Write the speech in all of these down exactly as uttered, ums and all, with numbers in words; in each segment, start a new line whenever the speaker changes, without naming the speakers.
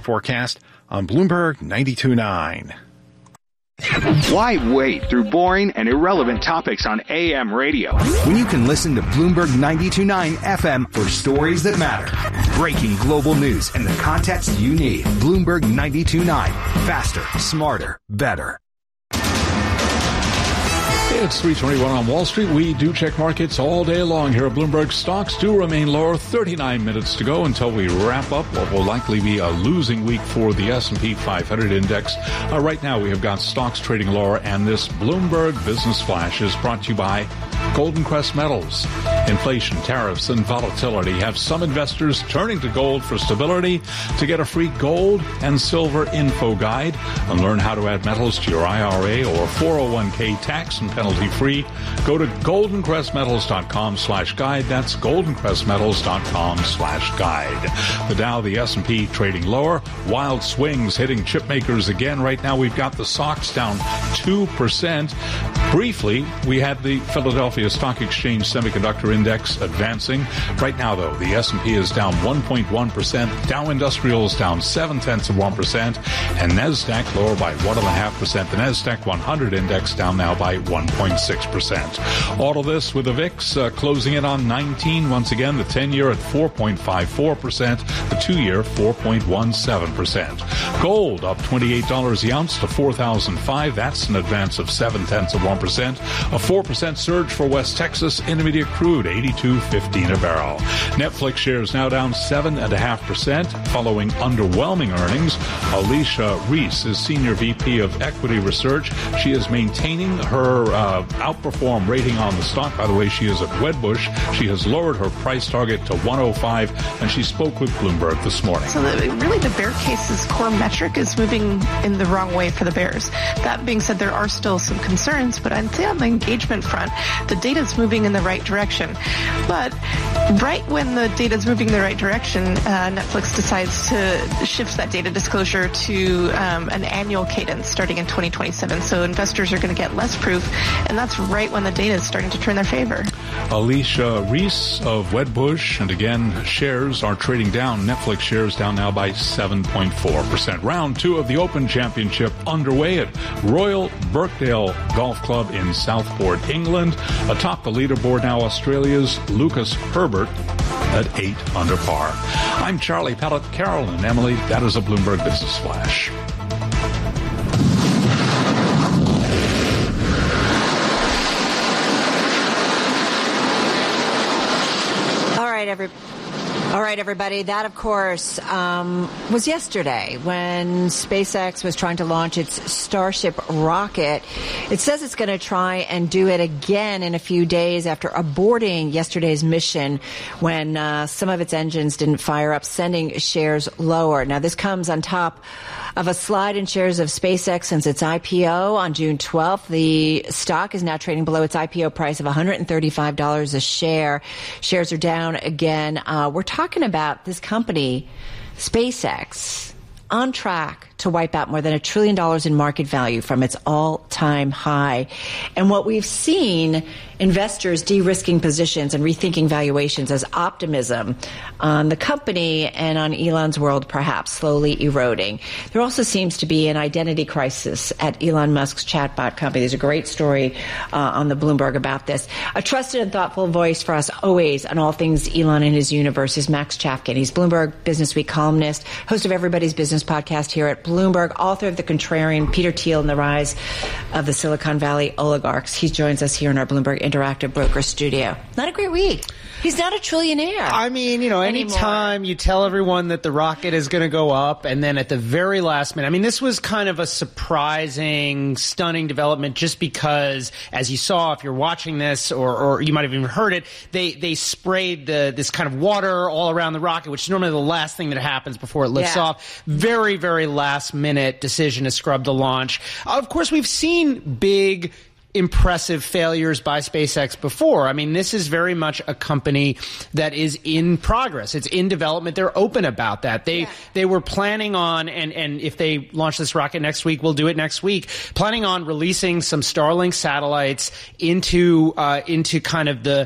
forecast on Bloomberg ninety-two point nine.
Why wade through boring and irrelevant topics on A M radio
when you can listen to Bloomberg ninety-two point nine F M for stories that matter? Breaking global news and the context you need. Bloomberg ninety-two point nine. Faster, smarter, better.
It's three twenty-one on Wall Street. We do check markets all day long here at Bloomberg. Stocks do remain lower. thirty-nine minutes to go until we wrap up what will likely be a losing week for the S and P five hundred index. Uh, right now, we have got stocks trading lower, and this Bloomberg Business Flash is brought to you by Golden Crest Metals. Inflation, tariffs, and volatility have some investors turning to gold for stability. To get a free gold and silver info guide and learn how to add metals to your I R A or four oh one k tax and penalty free, go to goldencrestmetals.com slash guide. That's goldencrestmetals.com slash guide. The Dow, the S and P trading lower. Wild swings hitting chip makers again. Right now we've got the S O X down two percent. Briefly, we had the Philadelphia Stock Exchange Semiconductor Index advancing. Right now, though, the S and P is down one point one percent. Dow Industrial is down seven tenths of one percent. And NASDAQ lower by one point five percent. The NASDAQ one hundred index down now by one point six percent. All of this with the V I X uh, closing in on nineteen. Once again, the ten-year at four point five four percent. The two-year, four point one seven percent. Gold up twenty-eight dollars the ounce to four thousand five. That's an advance of seven tenths of one percent. A four percent surge for West Texas Intermediate crude, eighty-two fifteen a barrel. Netflix shares now down seven point five percent following underwhelming earnings. Alicia Reese is Senior V P of Equity Research. She is maintaining her uh, outperform rating on the stock. By the way, she is at Wedbush. She has lowered her price target to one oh five, and she spoke with Bloomberg this morning.
So the, really the bear case's core metric is moving in the wrong way for the bears. That being said, there are still some concerns, but I'd say on the engagement front, the data is moving in the right direction. But right when the data is moving in the right direction, uh, Netflix decides to shift that data disclosure to um, an annual cadence starting in twenty twenty-seven. So investors are going to get less proof, and that's right when the data is starting to turn their favor.
Alicia Reese of Wedbush, and again, shares are trading down. Netflix shares down now by seven point four percent. Round two of the Open Championship underway at Royal Birkdale Golf Club in Southport, England. Atop the leaderboard now, Australia's Lucas Herbert at eight under par. I'm Charlie Pellet. Carol and Emily, that is a Bloomberg Business Flash.
All right, everybody. All right, everybody. That, of course, um, was yesterday when SpaceX was trying to launch its Starship rocket. It says it's going to try and do it again in a few days after aborting yesterday's mission when uh, some of its engines didn't fire up, sending shares lower. Now, this comes on top of a slide in shares of SpaceX since its I P O on June twelfth. The stock is now trading below its I P O price of one hundred thirty-five dollars a share. Shares are down again. Uh, we're talking about this company, SpaceX, on track to wipe out more than a trillion dollars in market value from its all-time high. And what we've seen, investors de-risking positions and rethinking valuations as optimism on the company and on Elon's world perhaps slowly eroding. There also seems to be an identity crisis at Elon Musk's chatbot company. There's a great story uh, on the Bloomberg about this. A trusted and thoughtful voice for us always on all things Elon and his universe is Max Chafkin. He's Bloomberg Businessweek columnist, host of Everybody's Business podcast here at Bloomberg, author of The Contrarian, Peter Thiel and the Rise of the Silicon Valley Oligarchs. He joins us here in our Bloomberg Interactive Broker studio. Not a great week. He's not a trillionaire.
I mean, you know, anytime you tell everyone that the rocket is going to go up and then at the very last minute, I mean, this was kind of a surprising, stunning development just because, as you saw, if you're watching this or, or you might have even heard it, they, they sprayed the, this kind of water all around the rocket, which is normally the last thing that happens before it lifts
Yeah.
off. Very, very last minute decision to scrub the launch. Of course, we've seen big impressive failures by SpaceX before. I mean, this is very much a company that is in progress. It's in development. They're open about that. They yeah. they were planning on, and, and if they launch this rocket next week, we'll do it next week, planning on releasing some Starlink satellites into uh, into kind of the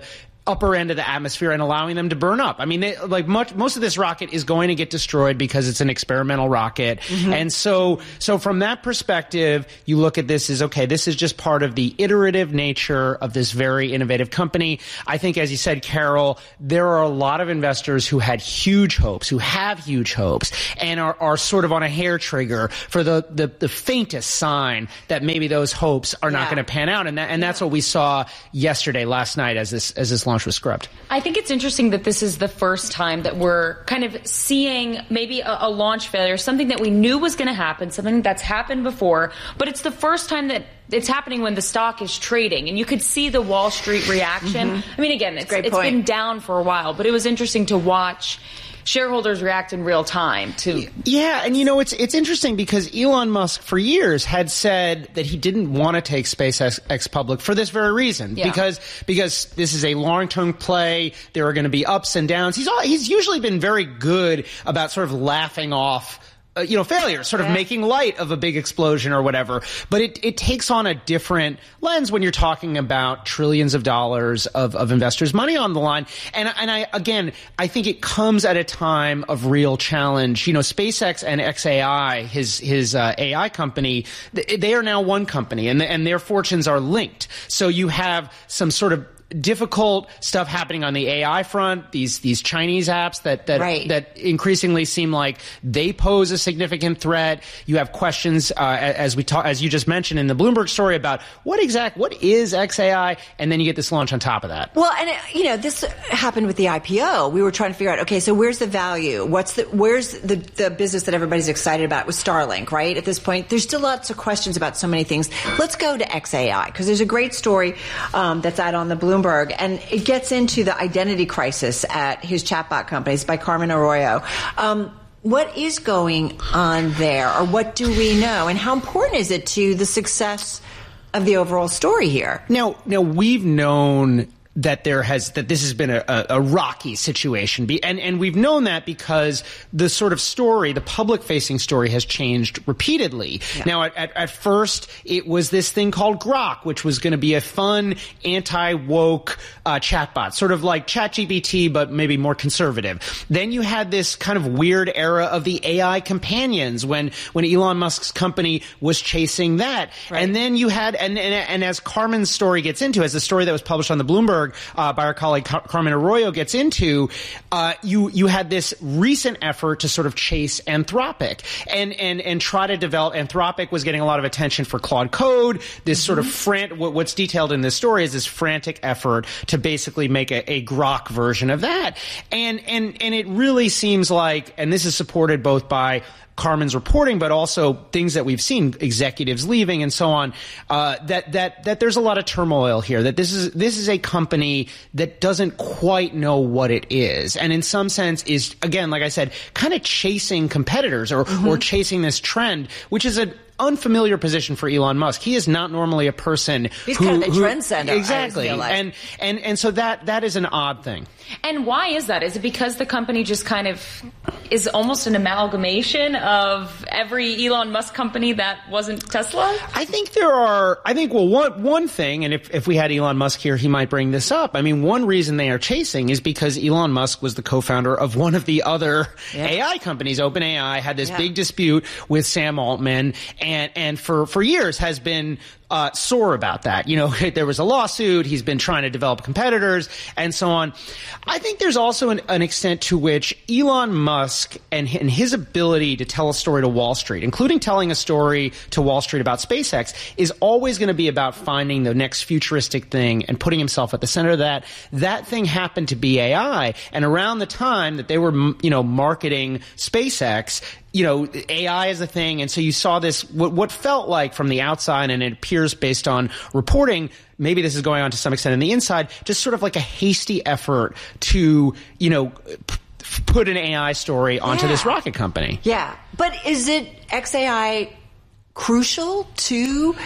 upper end of the atmosphere and allowing them to burn up. I mean, they, like much, most of this rocket is going to get destroyed because it's an experimental rocket. Mm-hmm. And so, so from that perspective, you look at this as, okay, this is just part of the iterative nature of this very innovative company. I think, as you said, Carol, there are a lot of investors who had huge hopes, who have huge hopes, and are, are sort of on a hair trigger for the, the, the faintest sign that maybe those hopes are not yeah. going to pan out. And that, and that's what we saw yesterday, last night, as this, as this launch was scrubbed.
I think it's interesting that this is the first time that we're kind of seeing maybe a, a launch failure, something that we knew was going to happen, something that's happened before, but it's the first time that it's happening when the stock is trading, and you could see the Wall Street reaction. Mm-hmm. I mean, again, it's, it's been down for a while, but it was interesting to watch shareholders react in real time to.
Yeah, and you know, it's it's interesting because Elon Musk for years had said that he didn't want to take SpaceX public for this very reason. Yeah. Because because this is a long-term play. There are going to be ups and downs. He's all, he's usually been very good about sort of laughing off Uh, you know, failure, sort of yeah. making light of a big explosion or whatever. But it, it takes on a different lens when you're talking about trillions of dollars of, of investors' money on the line. And, and I, again, I think it comes at a time of real challenge. You know, SpaceX and X A I, his, his, uh, A I company, they are now one company, and, and their fortunes are linked. So you have some sort of difficult stuff happening on the A I front, these these Chinese apps that that
right.
that increasingly seem like they pose a significant threat. You have questions uh, as we talk, as you just mentioned in the Bloomberg story about what exact what is X A I, and then you get this launch on top of that.
Well, and you know, this happened with the I P O. We were trying to figure out, okay, so where's the value? What's the where's the the business that everybody's excited about with Starlink, right? At this point, there's still lots of questions about so many things. Let's go to X A I, because there's a great story um, that's out on the Bloomberg. And it gets into the identity crisis at his chatbot companies by Carmen Arroyo. Um, what is going on there, or what do we know, and how important is it to the success of the overall story here?
Now, now we've known that there has that this has been a, a, a rocky situation, Be, and and we've known that because the sort of story, the public-facing story, has changed repeatedly. Yeah. Now, at, at, at first, it was this thing called Grok, which was going to be a fun, anti-woke uh, chatbot, sort of like ChatGPT, but maybe more conservative. Then you had this kind of weird era of the A I companions when when Elon Musk's company was chasing that, right. and then you had and, and and as Carmen's story gets into, as the story that was published on the Bloomberg Uh, by our colleague Car- Carmen Arroyo gets into, uh, you you had this recent effort to sort of chase Anthropic and and and try to develop. Anthropic was getting a lot of attention for Claude Code. This mm-hmm. sort of fran- what, what's detailed in this story is this frantic effort to basically make a, a Grok version of that, and and and it really seems like, and this is supported both by Carmen's reporting, but also things that we've seen, executives leaving and so on, uh, that, that, that there's a lot of turmoil here, that this is, this is a company that doesn't quite know what it is. And in some sense is, again, like I said, kind of chasing competitors or, mm-hmm. or chasing this trend, which is an unfamiliar position for Elon Musk. He is not normally a person
He's
who,
kind of the
who,
trendsetter.
Exactly.
Like.
And, and, and so that, that is an odd thing.
And why is that? Is it because the company just kind of is almost an amalgamation of every Elon Musk company that wasn't Tesla?
I think there are, I think, well, one, one thing, and if, if we had Elon Musk here, he might bring this up. I mean, one reason they are chasing is because Elon Musk was the co-founder of one of the other yeah. A I companies. OpenAI had this yeah. big dispute with Sam Altman, and, and for, for years has been Uh, sore about that. You know, there was a lawsuit. He's been trying to develop competitors and so on. I think there's also an, an extent to which Elon Musk and, and his ability to tell a story to Wall Street, including telling a story to Wall Street about SpaceX, is always going to be about finding the next futuristic thing and putting himself at the center of that. That thing happened to be A I. And around the time that they were, you know, marketing SpaceX, you know, A I is a thing. And so you saw this, what, what felt like from the outside, and it appears based on reporting, maybe this is going on to some extent on the inside, just sort of like a hasty effort to, you know, p- put an A I story onto
yeah.
this rocket company.
Yeah. But is it X A I crucial to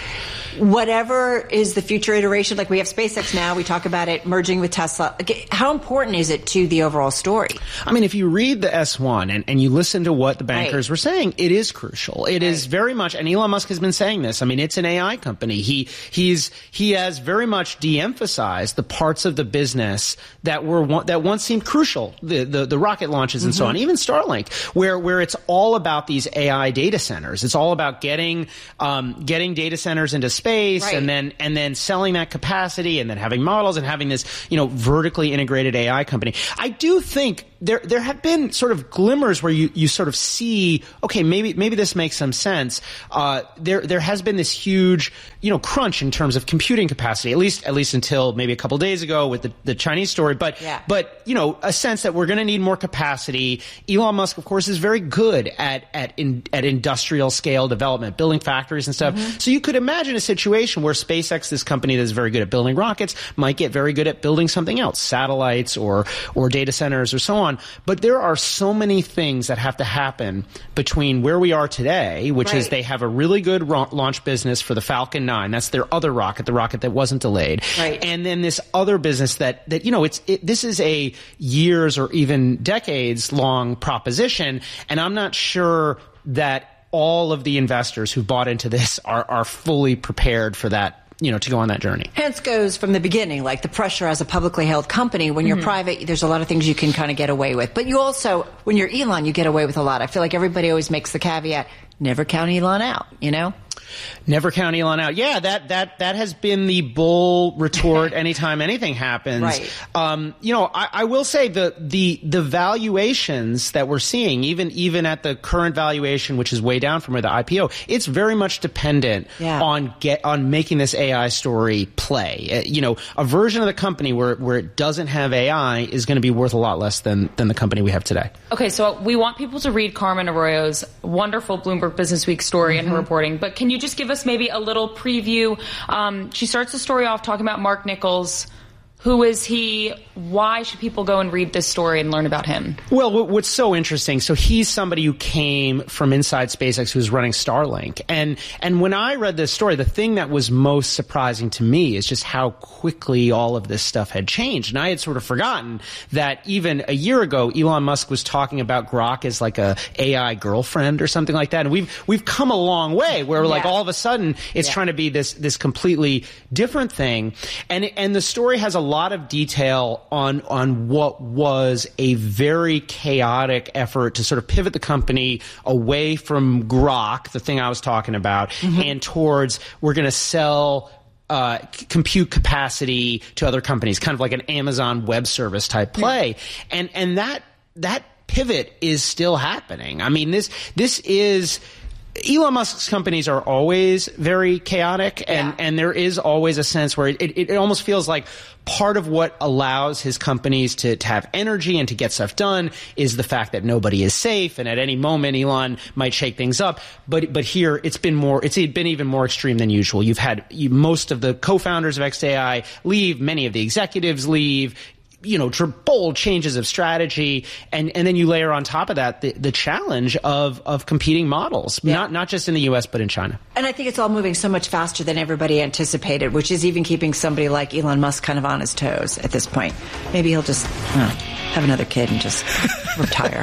whatever is the future iteration, like we have SpaceX now, we talk about it merging with Tesla. How important is it to the overall story?
I mean, if you read the S one and, and you listen to what the bankers
right.
were saying, it is crucial. It right. is very much, and Elon Musk has been saying this. I mean, it's an A I company. He he's he has very much de-emphasized the parts of the business that were that once seemed crucial, the the, the rocket launches and mm-hmm. so on, even Starlink, where where it's all about these A I data centers. It's all about getting um, getting data centers into space right. and then and then selling that capacity and then having models and having this, you know, vertically integrated A I company. I do think there there have been sort of glimmers where you, you sort of see, okay, maybe maybe this makes some sense. Uh, there there has been this huge, you know, crunch in terms of computing capacity, at least at least until maybe a couple of days ago with the, the Chinese story. But
yeah.
but you know, a sense that we're going to need more capacity. Elon Musk, of course, is very good at at in, at industrial scale development, building factories and stuff. Mm-hmm. So you could imagine a situation where SpaceX, this company that is very good at building rockets, might get very good at building something else, satellites or or data centers or so on. But there are so many things that have to happen between where we are today, which
right.
is they have a really good ro- launch business for the Falcon nine. That's their other rocket, the rocket that wasn't delayed.
Right.
And then this other business that, that you know, it's it, this is a years or even decades long proposition. And I'm not sure that all of the investors who bought into this are, are fully prepared for that, you know, to go on that journey.
Hence goes from the beginning, like the pressure as a publicly held company. When you're mm-hmm. private, there's a lot of things you can kind of get away with. But you also, when you're Elon, you get away with a lot. I feel like everybody always makes the caveat, never count Elon out, you know?
Never count Elon out. Yeah, that that that has been the bull retort anytime anything happens.
Right.
Um, you know, I, I will say the the the valuations that we're seeing, even even at the current valuation, which is way down from where the I P O, it's very much dependent
yeah.
on get on making this A I story play. Uh, you know, a version of the company where where it doesn't have A I is going to be worth a lot less than than the company we have today.
Okay, so we want people to read Carmen Arroyo's wonderful Bloomberg Businessweek story mm-hmm. and her reporting, but can you just give us maybe a little preview? Um, she starts the story off talking about Mark Nichols. Who is he? Why should people go and read this story and learn about him?
Well, what's so interesting, so he's somebody who came from inside SpaceX who's running Starlink. And and when I read this story, the thing that was most surprising to me is just how quickly all of this stuff had changed. And I had sort of forgotten that even a year ago, Elon Musk was talking about Grok as like a A I girlfriend or something like that. And we've we've come a long way where like
yeah.
all of a sudden it's yeah. trying to be this this completely different thing. And and the story has a lot of detail on on what was a very chaotic effort to sort of pivot the company away from Grok, the thing I was talking about, mm-hmm. and towards we're going to sell uh, c- compute capacity to other companies, kind of like an Amazon Web Service type play, yeah. and and that that pivot is still happening. I mean, this this is. Elon Musk's companies are always very chaotic, and,
yeah.
and there is always a sense where it, it, it almost feels like part of what allows his companies to, to have energy and to get stuff done is the fact that nobody is safe, and at any moment Elon might shake things up. But but here it's been more, it's been even more extreme than usual. You've had you, most of the co-founders of X A I leave, many of the executives leave. You know, bold changes of strategy, and, and then you layer on top of that the, the challenge of, of competing models, yeah. not not just in the U S but in China.
And I think it's all moving so much faster than everybody anticipated, which is even keeping somebody like Elon Musk kind of on his toes at this point. Maybe he'll just uh, have another kid and just retire.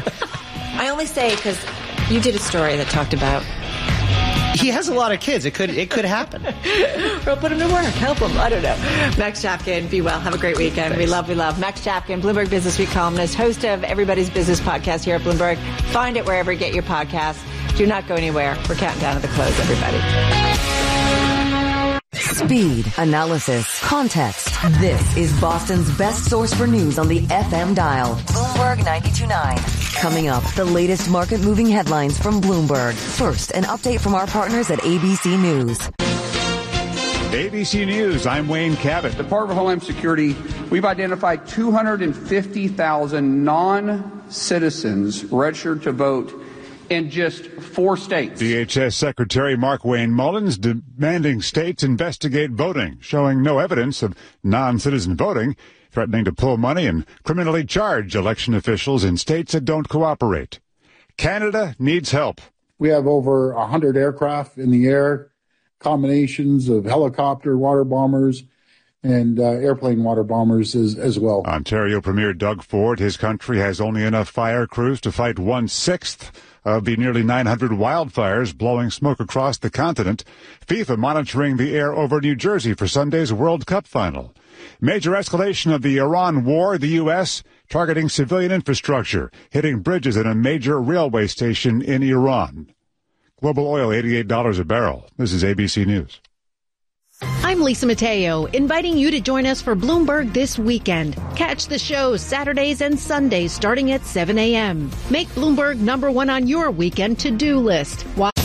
I only say because you did a story that talked about.
He has a lot of kids. It could it could happen.
We'll put him to work. Help him. I don't know. Max Chapkin, be well. Have a great weekend. Thanks. We love, we love. Max Chapkin, Bloomberg Businessweek columnist, host of Everybody's Business podcast here at Bloomberg. Find it wherever you get your podcasts. Do not go anywhere. We're counting down to the close, everybody.
Speed, analysis, context. This is Boston's best source for news on the F M dial. Bloomberg ninety-two point nine. Coming up, the latest market-moving headlines from Bloomberg. First, an update from our partners at A B C News.
A B C News, I'm Wayne Cabot.
Department of Homeland Security, we've identified two hundred fifty thousand non-citizens registered to vote in just four states.
D H S Secretary Mark Wayne Mullins demanding states investigate voting, showing no evidence of non-citizen voting, threatening to pull money and criminally charge election officials in states that don't cooperate. Canada needs help.
We have over one hundred aircraft in the air combinations of helicopter water bombers and uh, airplane water bombers as, as well.
Ontario Premier Doug Ford, his country has only enough fire crews to fight one-sixth of the nearly nine hundred wildfires blowing smoke across the continent. FIFA monitoring the air over New Jersey for Sunday's World Cup final. Major escalation of the Iran war, the U S targeting civilian infrastructure, hitting bridges at a major railway station in Iran. Global oil, eighty-eight dollars a barrel. This is A B C News.
I'm Lisa Mateo, inviting you to join us for Bloomberg This Weekend. Catch the show Saturdays and Sundays starting at seven a.m. Make Bloomberg number one on your weekend to-do list. While